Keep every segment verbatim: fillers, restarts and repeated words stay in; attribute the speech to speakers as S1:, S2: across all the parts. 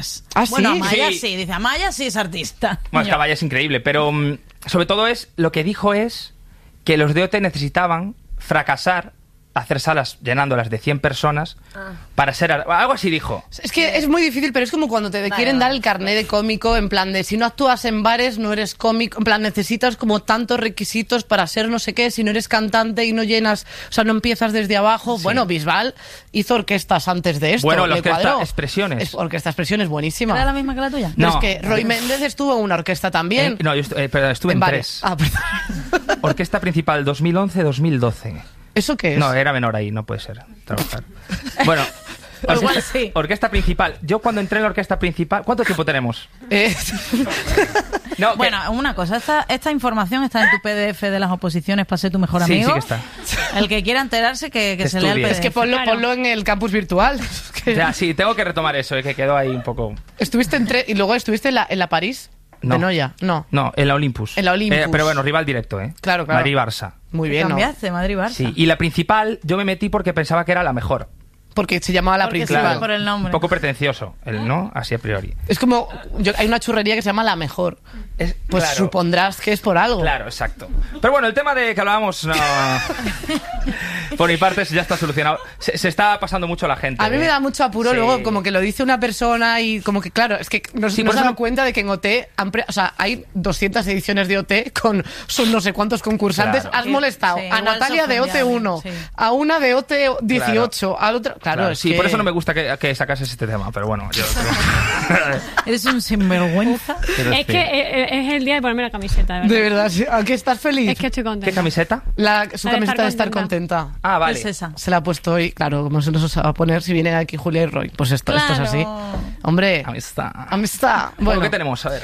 S1: artistas.
S2: ¿Ah, sí?
S1: Bueno, Amaya
S3: Sí.
S1: sí. Dice, Amaya sí es artista.
S3: Bueno, es que
S1: Yo.
S3: Amaya es increíble, pero um, sobre todo es lo que dijo es que los de O T necesitaban fracasar, hacer salas llenándolas de cien personas
S4: Ah.
S3: para ser... ar- Algo así dijo.
S2: Es que es muy difícil, pero es como cuando te
S1: Vale,
S2: quieren
S1: vale.
S2: dar el carnet de cómico, en plan de si no actúas en bares no eres cómico, en plan necesitas como tantos requisitos para ser no sé qué, si no eres cantante y no llenas, o sea, no empiezas desde abajo.
S3: Sí.
S2: Bueno, Bisbal hizo orquestas antes de esto.
S3: Bueno, la
S2: le
S3: orquesta
S2: cuadró.
S3: Expresiones.
S2: Es, orquesta Expresiones, buenísima.
S1: ¿Era la misma que la tuya?
S2: Pero
S3: No.
S2: es que Roy Méndez estuvo en una orquesta también.
S3: Eh, no, yo estu- eh, perdón, estuve en,
S2: varias.
S3: tres.
S2: Ah, perdón.
S3: Orquesta principal dos mil once dos mil doce.
S2: ¿Eso qué es?
S3: No, era menor ahí, no puede ser trabajar. Bueno,
S1: Pero
S3: orquesta,
S1: igual sí.
S3: orquesta principal. Yo cuando entré en la orquesta principal... ¿Cuánto tiempo tenemos?
S2: Eh,
S3: No, que-
S1: Bueno, una cosa, esta, esta información está en tu P D F de las oposiciones para ser tu mejor
S3: Sí,
S1: amigo.
S3: sí que está.
S1: El que quiera enterarse, que, que
S3: Que
S1: se lea el
S3: estudie.
S1: P D F.
S2: es que ponlo,
S4: Claro.
S2: ponlo en el campus virtual. Es que-
S3: Ya, sí, tengo que retomar eso, eh, que quedó ahí un poco...
S2: Estuviste en tre- y luego estuviste en la, en la París
S3: No.
S2: de Noya. No.
S3: No, en la Olympus.
S2: En la Olympus.
S3: Eh, pero bueno, rival directo, ¿eh?
S2: Claro, claro.
S3: Madrid-Barça.
S2: Muy bien, ¿no?
S1: Cambiaste, Madrid-Barça.
S3: Sí, y la principal yo me metí porque pensaba que era la mejor.
S2: Porque se llamaba la
S1: Porque
S2: principal.
S1: Claro. por el nombre.
S3: Un poco pretencioso, el no, así a priori.
S2: Es como, yo- hay una churrería que se llama La Mejor.
S3: Es-
S2: Pues
S3: claro.
S2: supondrás que es por algo.
S3: Claro, exacto. Pero bueno, el tema de que hablábamos, no... por mi parte ya está solucionado. Se, se está pasando mucho la gente.
S2: A mí
S3: ¿eh?
S2: me da mucho apuro
S3: Sí.
S2: luego como que lo dice una persona y como que, claro, es que nos,
S3: Sí,
S2: nos
S3: por
S2: dado
S3: eso-
S2: cuenta de que en O T, han pre- o sea, hay doscientas ediciones de O T con son no sé cuántos concursantes.
S3: Claro.
S2: Has molestado
S1: Sí,
S2: a
S1: igual
S2: Natalia
S1: son
S2: de O T uno,
S1: sí.
S2: a una de O T dieciocho, a otra... Claro,
S3: Claro,
S2: es
S3: sí,
S2: que-
S3: por eso no me gusta que, que sacases este tema, pero bueno, yo...
S1: Eres un sinvergüenza.
S3: Pero
S4: Es
S3: sí.
S4: que eh, eh, es el día de ponerme la camiseta, de verdad.
S2: De verdad, sí. ¿A qué estás feliz?
S4: Es que estoy contenta.
S3: ¿Qué camiseta?
S2: La, su
S4: La de
S2: camiseta
S4: estar
S2: de estar
S4: contenta.
S2: contenta.
S3: Ah, vale.
S1: Es esa.
S2: Se la ha puesto hoy, claro, como se nos va a poner si vienen aquí Julia y Roy. Pues esto, esto es
S1: Claro.
S2: así. Hombre,
S3: Amistad.
S2: amistad.
S3: Bueno,
S2: Bueno,
S3: ¿qué tenemos? A ver.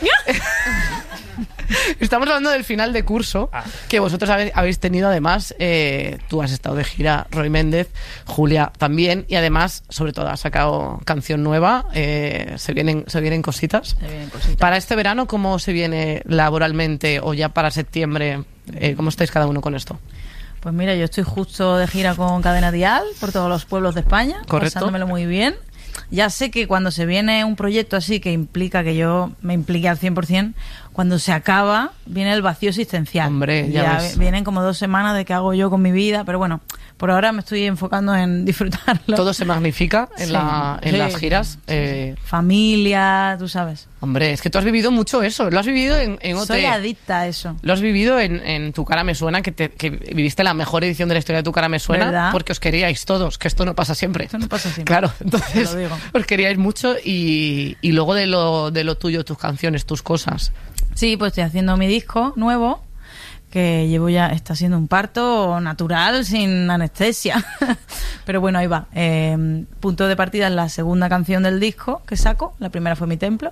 S2: estamos hablando del final de curso,
S3: Ah.
S2: que vosotros habe- habéis tenido además, eh, tú has estado de gira, Roy Méndez, Julia también, y además, sobre todo, has sacado canción nueva, eh, se, vienen, se vienen cositas.
S1: Se vienen cositas.
S2: Para este verano, ¿cómo se viene laboralmente o ya para septiembre? Eh, ¿Cómo estáis cada uno con esto?
S1: Pues mira, yo estoy justo de gira con Cadena Dial por todos los pueblos de España,
S2: Correcto.
S1: pasándomelo muy bien. Ya sé que cuando se viene un proyecto así que implica que yo me implique al cien por ciento, cuando se acaba viene el vacío existencial.
S2: Hombre, ya ves.
S1: vi- vienen como dos semanas de qué hago yo con mi vida, pero bueno, por ahora me estoy enfocando en disfrutarlo.
S2: Todo se magnifica en,
S1: Sí.
S2: la, en
S1: Sí.
S2: las giras. Eh,
S1: Familia, tú sabes.
S2: hombre, es que tú has vivido mucho eso. Lo has vivido en, en O T.
S1: Soy adicta a eso.
S2: Lo has vivido en, en Tu Cara Me Suena, que, te- que viviste la mejor edición de la historia de Tu Cara Me Suena,
S1: ¿Verdad?
S2: porque os queríais todos, que esto no pasa siempre.
S1: Esto no pasa siempre.
S2: Claro, entonces
S1: Te lo digo.
S2: os queríais mucho y, y luego de lo, de lo tuyo, tus canciones, tus cosas.
S1: Sí, pues estoy haciendo mi disco nuevo, que llevo ya, está siendo un parto natural, sin anestesia. Pero bueno, ahí va. Eh, punto de partida es la segunda canción del disco que saco. La primera fue Mi Templo.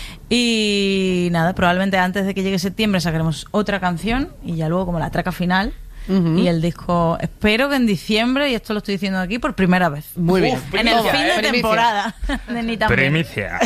S1: Y nada, probablemente antes de que llegue septiembre sacaremos otra canción y ya luego como la traca final.
S2: Ujú.
S1: Y el disco, espero que en diciembre, y esto lo estoy diciendo aquí por primera vez.
S2: Muy bien.
S3: Uf,
S1: En el
S3: primicia,
S1: fin de
S3: ¿eh?
S2: Primicia.
S1: temporada de Ni Tan Bien.
S3: Primicia.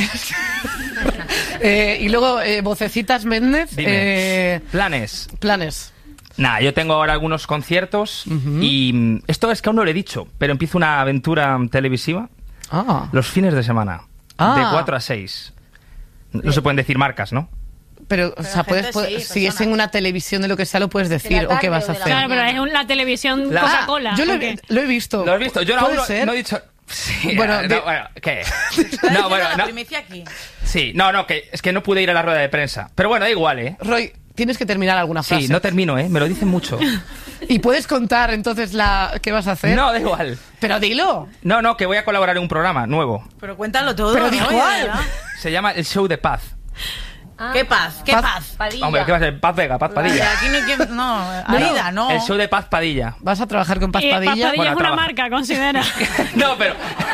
S2: Eh, y luego, eh, Vocecitas Méndez,
S3: Dime.
S2: eh,
S3: Planes.
S2: planes.
S3: Nada, yo tengo ahora algunos conciertos y mm, esto es que aún no lo he dicho, pero empiezo una aventura mm, televisiva
S2: Ah,
S3: los fines de semana,
S2: Ah.
S3: de cuatro a seis. No se pueden decir marcas, ¿no?
S2: pero, o sea,
S1: la
S2: puedes,
S1: gente
S2: puedes-
S1: sí,
S2: si es
S1: personas.
S2: en una televisión de lo que sea, lo puedes decir,
S5: De la
S2: o qué
S5: tarde
S2: vas a
S5: o de la
S2: hacer.
S4: Claro, pero es un- la televisión
S3: La-
S4: Coca-Cola.
S2: Ah, yo lo
S4: ¿o
S2: he,
S4: qué?
S2: lo he visto.
S3: ¿Lo has visto? Yo no,
S2: ¿Puede
S3: no,
S2: ser?
S3: no he dicho... Sí,
S2: Bueno,
S3: no,
S2: de-
S3: bueno, ¿qué?
S1: Estoy
S3: No, bueno,
S1: diciendo la
S3: no.
S1: primicia aquí.
S3: Sí, no, no, que es que no pude ir a la rueda de prensa. Pero bueno, da igual, ¿eh?
S2: Roy, tienes que terminar alguna frase.
S3: Sí, no termino, ¿eh? Me lo dicen mucho.
S2: ¿Y puedes contar entonces la qué vas a hacer?
S3: No, da igual.
S2: Pero dilo.
S3: No, no, que voy a colaborar en un programa nuevo.
S1: Pero cuéntalo todo.
S2: Pero
S1: ¿no?
S2: di
S1: De
S2: cuál.
S1: verdad.
S3: Se llama El Show de Paz.
S5: Ah,
S1: ¿Qué paz? ¿Qué
S2: Paz.
S1: paz?
S5: Padilla.
S3: Hombre, ¿qué va a ser? Paz Vega, Paz Padilla.
S1: Aquí no hay que... No, Aida, no.
S3: El Show de Paz Padilla.
S2: ¿Vas a trabajar con Paz
S4: Eh, Paz
S2: Padilla?
S4: Padilla
S3: Bueno,
S4: es una
S3: trabaja.
S4: marca, considera.
S3: No, pero...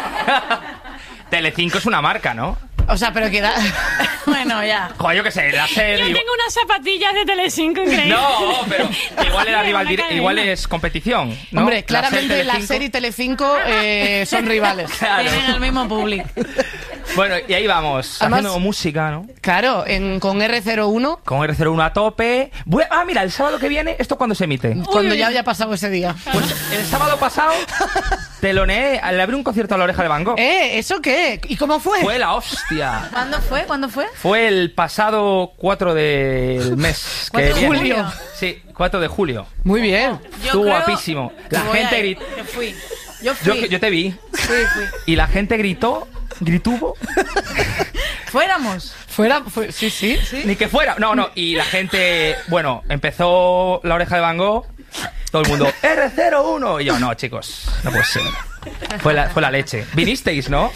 S3: Telecinco es una marca, ¿no?
S2: O sea, pero queda...
S1: Bueno, ya.
S3: Joder, yo qué sé, la
S4: Yo
S3: serie...
S4: tengo unas zapatillas de Telecinco increíbles.
S3: No, pero igual era rival
S4: Una
S3: dire-
S4: cadena.
S3: igual es competición, ¿no?
S2: Hombre,
S3: La
S2: claramente
S3: serie
S2: la
S3: Telecinco-
S2: serie y Telecinco eh, son rivales.
S3: Claro.
S1: Tienen el mismo público.
S3: Bueno, y ahí vamos,
S2: Además-
S3: haciendo música, ¿no?
S2: Claro, en, con R cero uno,
S3: Con R cero uno a tope. Voy a- Ah, mira, el sábado que viene, ¿esto cuándo se emite?
S2: cuando
S4: uy,
S2: ya
S4: uy.
S2: haya pasado ese día.
S3: Pues el sábado pasado teloneé, le abrí un concierto a La Oreja de Van Gogh.
S2: ¿Eh? ¿Eso qué? ¿Y cómo fue?
S3: Fue la hostia.
S1: ¿Cuándo fue? ¿Cuándo fue?
S3: Fue el pasado cuatro del mes.
S1: ¿cuatro de
S3: viene.
S1: julio?
S3: Sí, cuatro de julio.
S2: Muy bien.
S1: Yo
S3: Estuvo
S1: creo
S3: guapísimo.
S1: que
S3: La
S1: voy
S3: gente
S1: a ir,
S3: gritó.
S1: que fui. Yo
S3: Yo,
S1: fui.
S3: yo te vi.
S1: Fui, fui.
S3: Y la gente gritó, grituvo.
S1: Fuéramos.
S2: Fuera, fue, sí, sí.
S3: Ni que fuera. No, no. Y la gente, bueno, empezó La Oreja de Van Gogh. Todo el mundo, R cero uno. Y yo, no, chicos, no puede ser. Fue la, fue la leche. Vinisteis, ¿no?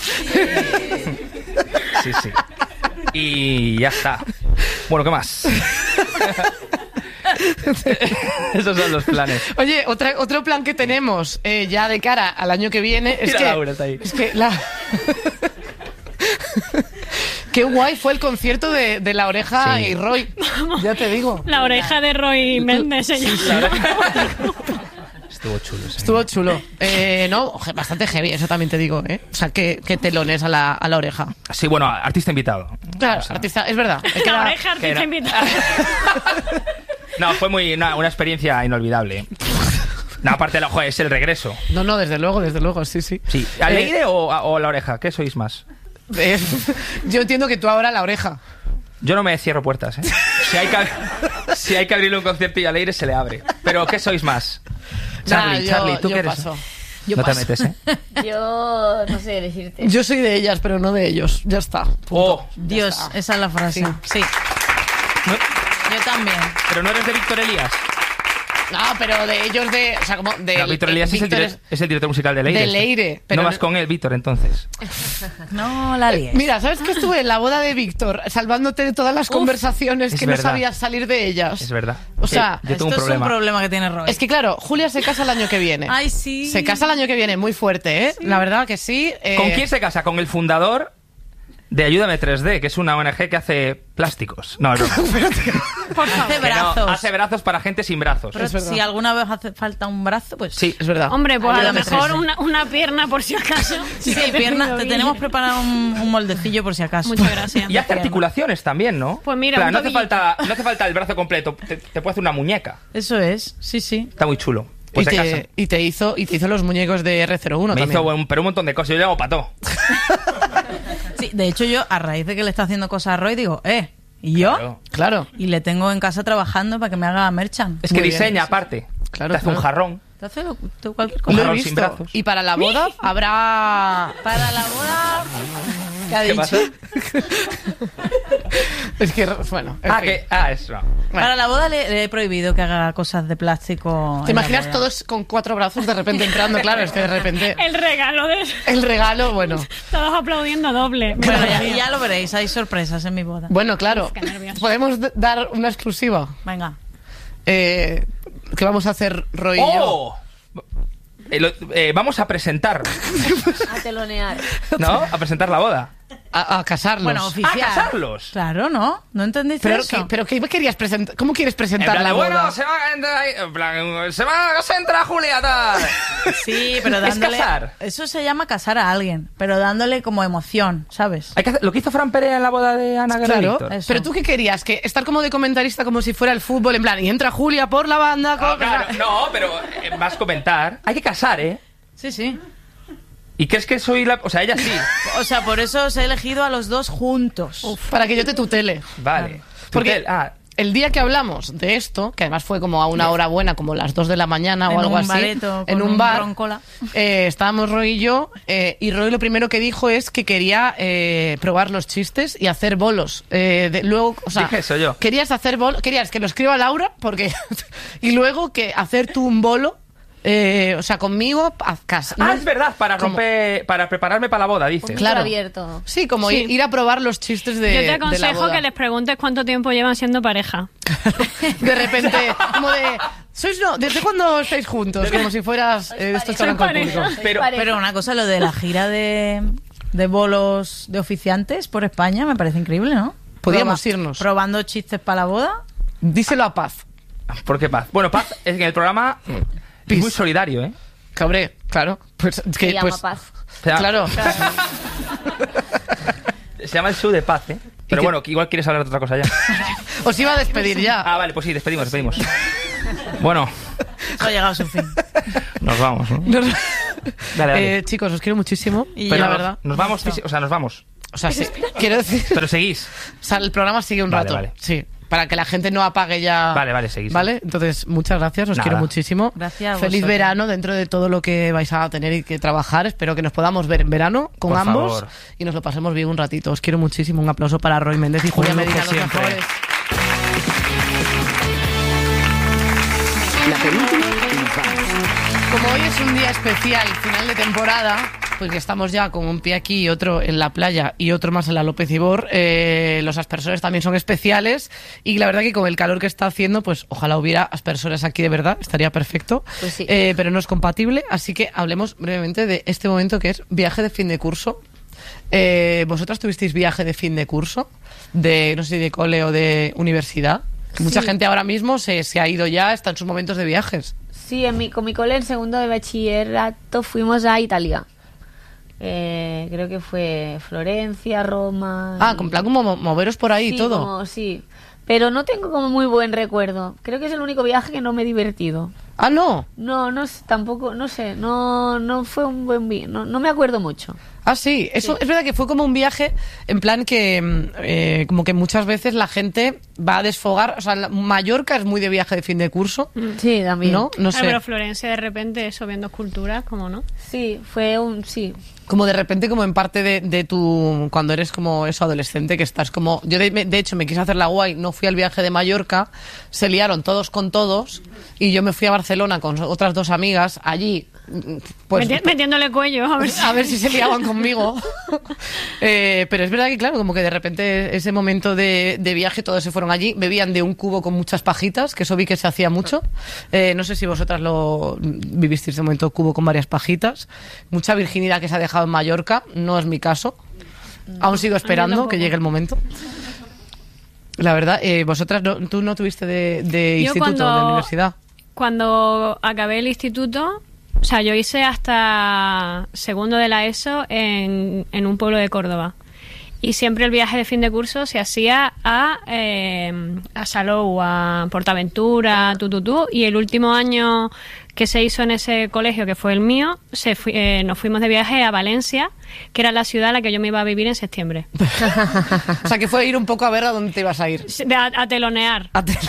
S3: Sí, sí. Y ya está. Bueno, ¿qué más? Esos son los planes.
S2: Oye, otra, otro plan que tenemos eh, ya de cara al año que viene es
S3: Mira,
S2: que...
S3: Laura está ahí.
S2: Es que la... Qué guay fue el concierto de, de La Oreja
S3: Sí.
S2: y Roy. Ya te digo.
S4: La oreja de Roy Méndez se llama.
S3: Estuvo chulo. Sí.
S2: Estuvo chulo. Eh, no, oje, bastante heavy, eso también te digo, ¿eh? O sea, que, que telones a la, a la oreja.
S3: Sí, bueno, artista invitado.
S2: Claro,
S3: O sea,
S2: artista, es verdad. Es que
S4: La
S2: era-
S4: oreja
S3: que
S4: artista
S3: era-
S4: invitada.
S3: No, fue muy una, una experiencia inolvidable. No, aparte, joder, es el regreso.
S2: No, no, desde luego, desde luego, sí, sí.
S3: Sí.
S2: Eh,
S3: ¿Aleire o, o La Oreja? ¿Qué sois más?
S2: eh, yo entiendo que tú ahora la oreja.
S3: Yo no me cierro puertas, ¿eh? Si hay que, ab- si hay que abrirle un concierto y a Leire se le abre. Pero ¿qué sois más? Charlie,
S2: Nah, yo-
S3: Charlie, ¿tú
S2: yo
S3: qué eres?
S2: paso.
S1: Yo
S3: no
S1: paso.
S3: te metes, ¿eh?
S5: Yo no sé decirte.
S2: Yo soy de ellas, pero no de ellos. Ya está. Punto.
S3: Oh,
S1: Dios,
S2: está.
S1: esa es la frase. Sí.
S3: no-
S1: Yo también.
S3: pero no eres de Víctor Elías.
S2: No, pero de ellos de... O sea, como de...
S3: No, Víctor Elías es el,
S2: Víctor
S3: direct- es el director musical de Leire.
S2: de Leire, pero
S3: no vas
S2: no-
S3: con él, Víctor, entonces.
S1: No la lies.
S2: Mira, ¿sabes que estuve en la boda de Víctor salvándote de todas las conversaciones
S3: es
S2: que no
S3: verdad.
S2: sabías salir de ellas?
S3: Es verdad.
S2: O sea,
S3: Sí, yo
S1: Esto
S3: tengo un
S1: es
S3: problema.
S1: un problema que tiene Roy.
S2: Es que claro, Julia se casa el año que viene.
S1: Ay, sí.
S2: Se casa el año que viene, muy fuerte, ¿eh? La verdad que sí. eh,
S3: ¿Con quién se casa? Con el fundador de Ayúdame tres D, que es una O N G que hace plásticos. No, es broma.
S4: Por favor.
S1: Hace
S3: Que no,
S1: brazos.
S3: hace brazos para gente sin brazos.
S1: Pero
S2: Es verdad.
S1: si alguna vez hace falta un brazo, pues
S3: Sí.
S2: Es verdad.
S4: Hombre, pues a lo
S1: Ayúdame,
S4: mejor
S1: Teresa.
S4: una, una pierna por si acaso.
S1: Sí,
S4: que te
S1: pierna,
S4: pido,
S1: te
S4: Guille.
S1: tenemos preparado un, un moldecillo por si acaso.
S4: Muchas gracias.
S3: Y hace articulaciones también, ¿no?
S4: Pues mira,
S3: Claro,
S4: un
S3: no hace,
S4: tobillito.
S3: falta, no hace falta el brazo completo. Te, te puede hacer una muñeca.
S1: Eso es, sí, sí.
S3: Está muy chulo. Pues
S2: y,
S3: se casa.
S2: te, y te hizo y te hizo los muñecos de R cero uno
S3: Me
S2: también.
S3: hizo un, pero un montón de cosas. Yo le hago pató.
S1: Sí, de hecho yo, a raíz de que le está haciendo cosas a Roy, digo, eh, ¿y yo?
S3: Claro.
S2: Claro.
S1: Y le tengo en casa trabajando para que me haga merchan.
S3: Es que
S2: Muy bien.
S3: diseña aparte.
S2: Claro,
S3: Te hace
S2: claro.
S3: un jarrón.
S1: Te hace lo- te- cualquier
S3: Un
S1: cosa.
S2: Lo he
S3: jarrón
S2: visto.
S3: sin brazos.
S2: Y para la boda habrá...
S1: Para la boda... ¿Qué ha
S3: ¿Qué
S1: dicho?
S3: pasa?
S2: Es que, bueno... en
S3: Ah,
S2: fin.
S3: que, ah, eso.
S1: Para la boda le, le he prohibido que haga cosas de plástico.
S2: ¿Te
S1: en la
S2: imaginas
S1: boda.
S2: todos con cuatro brazos de repente entrando? Claro, es que de repente...
S4: El regalo de...
S2: El regalo, bueno...
S4: Todos aplaudiendo doble.
S1: Bueno,
S4: Madre
S1: ya,
S4: mía.
S1: ya lo veréis, hay sorpresas en mi boda.
S2: Bueno, claro.
S4: Uf, qué nervios.
S2: Podemos d- dar una exclusiva.
S1: Venga.
S2: Eh, ¿Qué vamos a hacer Roy y yo?
S3: ¡Oh! Eh, lo- eh, vamos a presentar,
S5: A telonear.
S3: ¿no? A presentar la boda.
S2: A, a casarlos.
S1: Bueno, oficial.
S3: ¡Ah, casarlos!
S1: Claro, ¿no? ¿No entendiste
S2: pero,
S1: eso?
S2: ¿qué, pero ¿qué querías presentar? ¿Cómo quieres
S3: En
S2: presentar
S3: plan
S2: la
S3: de,
S2: boda?
S3: bueno, se va a entrar ahí, en plan, se va a entrar Julia, tal.
S1: Sí, pero
S3: Es
S1: dándole...
S3: casar.
S1: Eso se llama casar a alguien, pero dándole como emoción, ¿sabes?
S3: Hay que hacer- lo que hizo Fran Pérez en la boda de Ana Guerra y
S2: Claro,
S3: Víctor.
S1: Eso.
S2: pero tú qué querías, que estar como de comentarista como si fuera el fútbol, en plan, y entra Julia por la banda.
S3: Ah,
S2: con-
S3: claro, no, pero eh, más comentar. Hay que casar, ¿eh?
S1: Sí, sí.
S3: ¿Y crees que soy la...? O sea, ella sí.
S1: O sea, por eso os he elegido a los dos juntos.
S2: Para que yo te tutele.
S3: Vale.
S2: Porque
S3: Tutel, ah,
S2: el día que hablamos de esto, que además fue como a una hora buena, como las dos de la mañana
S1: En
S2: o algo
S1: un
S2: así,
S1: bareto
S2: en
S1: con
S2: un
S1: un
S2: bar,
S1: roncola.
S2: eh, estábamos Roy y yo, eh, y Roy lo primero que dijo es que quería eh, probar los chistes y hacer bolos. Eh, de- luego, o sea,
S3: Dije eso yo.
S2: querías hacer bolos, querías que lo escriba Laura, porque y luego que hacer tú un bolo, eh, o sea, conmigo, a casa.
S3: Ah,
S2: ¿no?
S3: es verdad, para
S2: Como-
S3: romper... Para prepararme para la boda, dices.
S5: Un
S2: Claro.
S5: micro abierto.
S2: Sí, como
S4: Sí.
S2: Ir, ir a probar los chistes de,
S4: Yo te
S2: de la
S4: aconsejo
S2: boda.
S4: que les preguntes cuánto tiempo llevan siendo pareja.
S2: De repente, como de, ¿sois no? ¿Desde cuándo estáis juntos? Como si fueras eh, de estos que hablan con el
S4: pareja.
S2: público.
S5: Sois
S3: Pero-
S5: pareja.
S1: Pero una cosa, lo de la gira de, de bolos de oficiantes por España me parece increíble, ¿no?
S2: Podríamos
S1: Proba-
S2: irnos.
S1: Probando chistes para la boda.
S2: Díselo a Paz.
S3: ¿Por qué Paz? Bueno, Paz es que el programa es
S2: Pis.
S3: muy solidario, ¿eh?
S2: Cabré, claro. Pues, es
S5: Se
S2: que,
S5: llama
S2: pues,
S5: Paz.
S3: O sea,
S2: claro.
S3: se llama el show de paz, ¿eh? Pero
S2: que-
S3: bueno, que igual quieres hablar de otra cosa ya.
S2: Os iba a despedir ya.
S3: Ah, vale, pues sí, despedimos, despedimos. Bueno,
S1: Eso ha llegado a su fin.
S3: nos vamos, ¿no?
S2: Nos-
S3: Dale, dale.
S2: Eh, chicos, os quiero muchísimo.
S1: Y
S2: pero
S1: yo-
S2: la verdad.
S3: Nos vamos, fisi- o sea, nos vamos.
S2: O sea, sí, quiero decir.
S3: Pero seguís.
S2: O sea, el programa sigue un
S3: Vale,
S2: rato.
S3: vale.
S2: Sí. Para que la gente no apague ya.
S3: Vale, vale, seguís.
S2: Vale, entonces, muchas gracias, os
S3: Nada.
S2: quiero muchísimo.
S1: Gracias a
S2: Feliz
S1: vosotros.
S2: verano dentro de todo lo que vais a tener y que trabajar. Espero que nos podamos ver en verano con
S3: Por
S2: ambos
S3: favor.
S2: y nos lo pasemos bien un ratito. Os quiero muchísimo. Un aplauso para Roy Méndez y Julia
S3: Un lujo
S2: Medina, los
S3: siempre.
S2: mejores.
S6: La penúltima y nos vamos.
S2: Como hoy es un día especial, final de temporada, pues que estamos ya con un pie aquí y otro en la playa y otro más en la López Ibor, eh, los aspersores también son especiales y la verdad que con el calor que está haciendo, pues ojalá hubiera aspersores aquí de verdad, estaría perfecto,
S5: Pues sí.
S2: Eh, pero no es compatible, así que hablemos brevemente de este momento que es viaje de fin de curso. Eh, ¿Vosotras tuvisteis viaje de fin de curso? De, no sé, de cole o de universidad. Que mucha
S5: Sí.
S2: gente ahora mismo se, se ha ido ya, está en sus momentos de viajes.
S5: Sí, en mi, con mi cole en segundo de bachillerato fuimos a Italia. Eh, creo que fue Florencia, Roma.
S2: Ah,
S5: y-
S2: con plan como mo- moveros por ahí y
S5: Sí,
S2: todo.
S5: como- sí, pero no tengo como muy buen recuerdo. Creo que es el único viaje que no me he divertido.
S2: Ah, no.
S5: No, no sé, tampoco, no sé, no, no fue un buen viaje, no, no me acuerdo mucho.
S2: Ah, sí. Eso es verdad que fue como un viaje en plan que mm, eh, como que muchas veces la gente va a desfogar. O sea, la- Mallorca es muy de viaje de fin de curso,
S5: Sí, también.
S2: ¿no? No
S4: Ah,
S2: sé.
S4: pero Florencia de repente eso viendo esculturas, ¿cómo no?
S5: Sí, fue un, sí.
S2: Como de repente, como en parte de, de tu... Cuando eres como eso, adolescente, que estás como... Yo, de, de hecho, me quise hacer la guay, no fui al viaje de Mallorca, se liaron todos con todos, y yo me fui a Barcelona con otras dos amigas, allí, mm, pues...
S4: Meti- metiéndole cuello, a ver si...
S2: a ver si se liaban conmigo. Eh, pero es verdad que, claro, como que de repente ese momento de, de viaje todos se fueron allí, bebían de un cubo con muchas pajitas, que eso vi que se hacía mucho. Eh, no sé si vosotras lo vivisteis ese momento cubo con varias pajitas. Mucha virginidad que se ha dejado en Mallorca, no es mi caso. Aún sigo esperando
S4: tampoco.
S2: que llegue el momento. La verdad, eh, vosotras, no- tú no tuviste de, de
S4: Yo
S2: instituto,
S4: cuando-
S2: de universidad.
S4: Cuando acabé el instituto, o sea, yo hice hasta segundo de la ESO en, en un pueblo de Córdoba. Y siempre el viaje de fin de curso se hacía a, eh, a Salou, a Portaventura, Tututú. Y el último año que se hizo en ese colegio, que fue el mío, se fui- eh, nos fuimos de viaje a Valencia, que era la ciudad a la que yo me iba a vivir en septiembre.
S2: O sea, que fue ir un poco a ver a dónde te ibas a ir.
S4: De- A, a telonear.
S2: A te-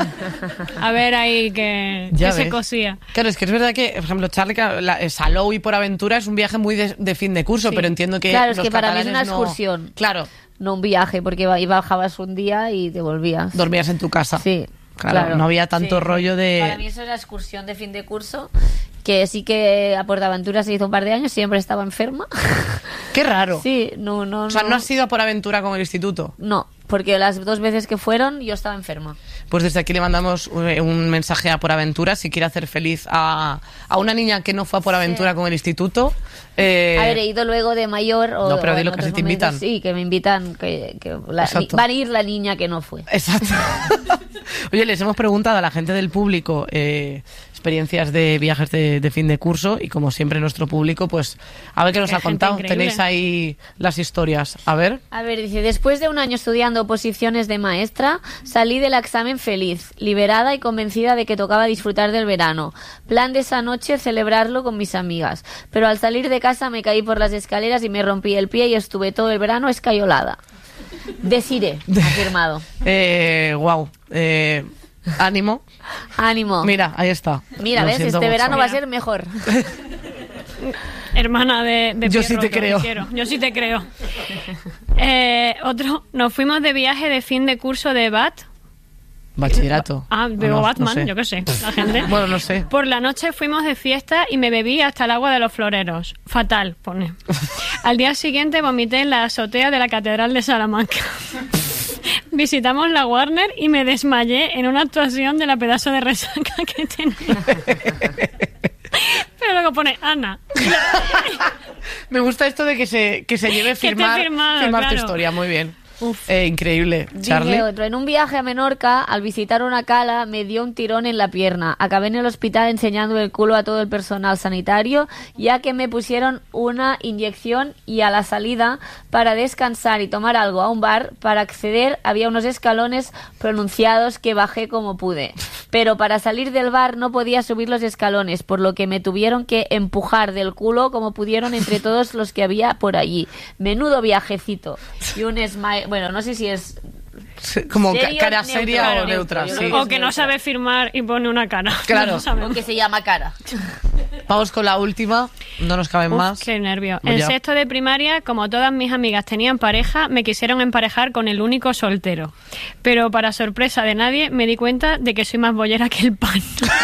S4: A ver ahí que,
S2: Ya
S4: que se
S2: ves.
S4: cosía.
S2: Claro, es que es verdad que, por ejemplo, Charlie, que la, eh, Salou y por aventura es un viaje muy de, de fin de curso,
S4: Sí.
S2: pero entiendo que.
S5: Claro, es
S2: los
S5: que para mí es
S2: catalanes
S5: una
S2: no-
S5: excursión.
S2: Claro,
S5: No un viaje, porque iba- y bajabas un día y te volvías.
S2: dormías en tu casa.
S5: Sí,
S2: Claro,
S5: claro.
S2: no había tanto
S5: Sí.
S2: rollo de.
S5: Para mí eso es la excursión de fin de curso, que sí que a Portaventura se hizo un par de años, siempre estaba enferma.
S2: Qué raro.
S5: Sí, no, no,
S2: O sea,
S5: no.
S2: no has ido a por aventura con el instituto.
S5: No, porque las dos veces que fueron yo estaba enferma.
S2: Pues desde aquí le mandamos un, un mensaje a Por Aventura si quiere hacer feliz a, a una niña que no fue a Por Aventura con el instituto. Eh,
S5: A ver, he ido luego de mayor o,
S2: No, pero
S5: o
S2: dilo
S5: en
S2: que si
S5: otros
S2: te
S5: momentos,
S2: invitan.
S5: Sí, que me invitan, que, que la-
S2: Exacto.
S5: van a ir la niña que no fue.
S2: Exacto. Oye, les hemos preguntado a la gente del público eh, experiencias de viajes de, de fin de curso y como siempre nuestro público, pues a ver qué nos
S4: Qué
S2: ha
S4: gente
S2: contado.
S4: increíble.
S2: Tenéis ahí las historias. A ver.
S5: A ver, dice, después de un año estudiando oposiciones de maestra, salí del examen feliz, liberada y convencida de que tocaba disfrutar del verano. Plan de esa noche celebrarlo con mis amigas. Pero al salir de casa me caí por las escaleras y me rompí el pie y estuve todo el verano escayolada. Desiré, afirmado.
S2: Eh, wow. Eh, ánimo.
S5: Ánimo.
S2: Mira, ahí está.
S5: Mira,
S2: Lo
S5: ves,
S2: siento
S5: este
S2: mucho.
S5: verano va a
S4: Mira.
S5: ser mejor.
S4: Hermana de, de
S2: Yo
S4: pie
S2: sí te
S4: roto,
S2: creo.
S4: quiero. Yo sí te creo. Eh, otro, nos fuimos de viaje de fin de curso de B A T.
S2: Bachillerato.
S4: Ah,
S2: O
S4: veo
S2: no,
S4: Batman,
S2: no sé.
S4: yo qué sé, la gente.
S2: Bueno, no sé.
S4: Por la noche fuimos de fiesta y me bebí hasta el agua de los floreros. Fatal, pone. Al día siguiente vomité en la azotea de la Catedral de Salamanca. Visitamos la Warner y me desmayé en una actuación de la pedazo de resaca que tenía. Pero luego pone Ana.
S2: Me gusta esto de que se, que se lleve
S4: esté
S2: firmar,
S4: firmado,
S2: firmar tu
S4: claro.
S2: historia, muy bien. Eh, increíble. Charlie.
S5: Dice otro, en un viaje a Menorca, al visitar una cala, me dio un tirón en la pierna. Acabé en el hospital enseñando el culo a todo el personal sanitario, ya que me pusieron una inyección y a la salida, para descansar y tomar algo a un bar, para acceder había unos escalones pronunciados que bajé como pude. Pero para salir del bar no podía subir los escalones, por lo que me tuvieron que empujar del culo como pudieron entre todos los que había por allí. Menudo viajecito. Y un smile, bueno, no sé si es
S2: como
S5: serio,
S2: cara seria
S5: neutral,
S2: o neutra,
S5: neutro,
S2: sí.
S4: O que no sabe firmar y pone una cara.
S2: Claro.
S4: No sabemos.
S5: o que se llama cara.
S2: Vamos con la última, no nos caben
S4: Uf,
S2: más.
S4: qué nervio.
S2: Pues
S4: En
S2: ya.
S4: sexto de primaria, como todas mis amigas tenían pareja, me quisieron emparejar con el único soltero. Pero para sorpresa de nadie, me di cuenta de que soy más bollera que el pan.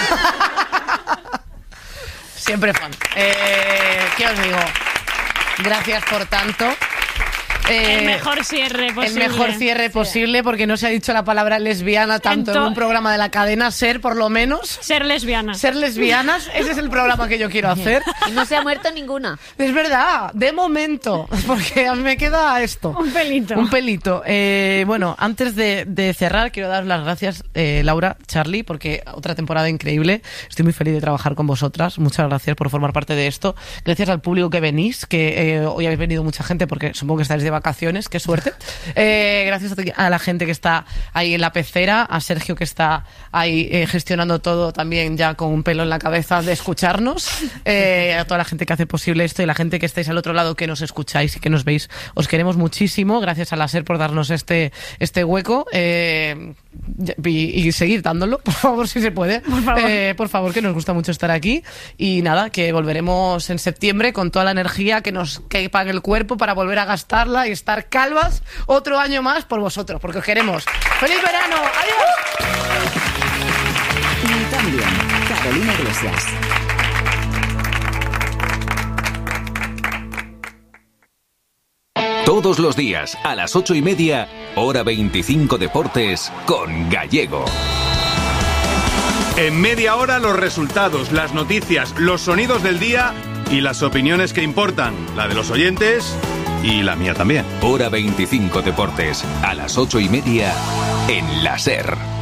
S2: Siempre fan. Eh, ¿Qué os digo? Gracias por tanto. Eh,
S4: el mejor cierre posible.
S2: El mejor cierre posible, porque no se ha dicho la palabra lesbiana tanto en,
S4: En to-
S2: un programa de la cadena SER, por lo menos.
S4: Ser lesbiana.
S2: Ser lesbianas, ese es el programa que yo quiero hacer.
S5: Y no se ha muerto ninguna.
S2: Es verdad, de momento, porque a mí me queda esto.
S4: Un pelito.
S2: Un pelito. Eh, bueno, antes de, de cerrar, quiero dar las gracias, eh, Laura, Charlie, porque otra temporada increíble. Estoy muy feliz de trabajar con vosotras. Muchas gracias por formar parte de esto. Gracias al público que venís, que eh, hoy habéis venido mucha gente, porque supongo que estáis de vacaciones, qué suerte. Eh, gracias a, a la gente que está ahí en la pecera, a Sergio que está ahí eh, gestionando todo también ya con un pelo en la cabeza de escucharnos, eh, a toda la gente que hace posible esto y la gente que estáis al otro lado que nos escucháis y que nos veis. Os queremos muchísimo. Gracias a la SER por darnos este, este hueco eh, y, y seguir dándolo, por favor, si se puede.
S4: Por favor.
S2: Eh, por favor, que nos gusta mucho estar aquí. Y nada, que volveremos en septiembre con toda la energía que nos quepa en el cuerpo para volver a gastarla y estar calvas otro año más por vosotros, porque os queremos. ¡Feliz verano! ¡Adiós!
S6: Y también Carolina Iglesias.
S7: Todos los días, a las ocho y media, hora veinticinco Deportes, con Gallego.
S8: En media hora los resultados, las noticias, los sonidos del día y las opiniones que importan, la de los oyentes y la mía también.
S7: Hora veinticinco Deportes, a las ocho y media, en la SER.